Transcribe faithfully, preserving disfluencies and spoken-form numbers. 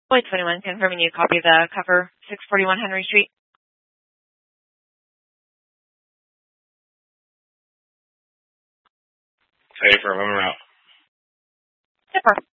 Boyd twenty-one, confirming you copy the cover, six forty-one Henry Street. Hey, for a moment out. Super.